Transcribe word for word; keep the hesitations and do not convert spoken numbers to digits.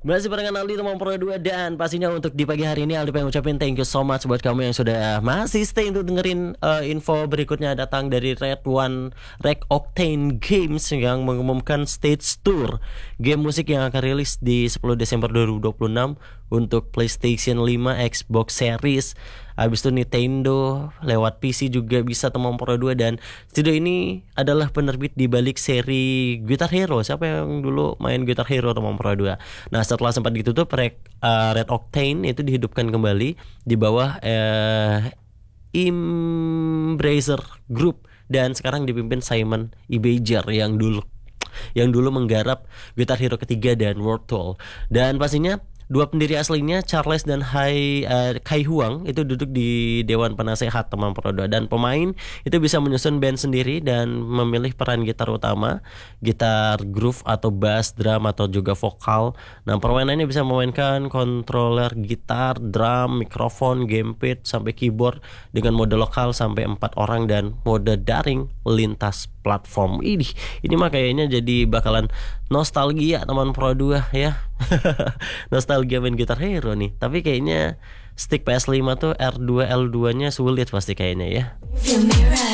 Masih barengan Aldi teman Pro dua. Dan pastinya untuk di pagi hari ini Aldi pengen ngucapin thank you so much buat kamu yang sudah masih stay untuk dengerin uh, info berikutnya datang dari Red One Red Octane Games yang mengumumkan stage tour game musik yang akan rilis di sepuluh Desember dua ribu dua puluh enam untuk PlayStation lima, Xbox Series. Habis itu Nintendo, lewat P C juga bisa teman Pro dua. Dan studio ini adalah penerbit di balik seri Guitar Hero. Siapa yang dulu main Guitar Hero teman Pro dua? Nah, setelah sempat ditutup, Red, uh, Red Octane itu dihidupkan kembali di bawah uh, Embracer Group dan sekarang dipimpin Simon Ibejer yang dulu yang dulu menggarap Guitar Hero ketiga dan World Tour. Dan pastinya dua pendiri aslinya Charles dan Hai uh, Kai Huang itu duduk di Dewan Penasehat teman Pro dua. Dan pemain itu bisa menyusun band sendiri dan memilih peran gitar utama, gitar groove atau bass, drum atau juga vokal. Nah, permainannya bisa memainkan controller gitar, drum, mikrofon, gamepad sampai keyboard dengan mode lokal sampai empat orang dan mode daring lintas platform. Ini ini mah kayaknya jadi bakalan nostalgia teman Pro dua ya. Nostalgia main Guitar Hero nih. Tapi kayaknya stick P S lima tuh R dua L dua nya sulit pasti kayaknya ya.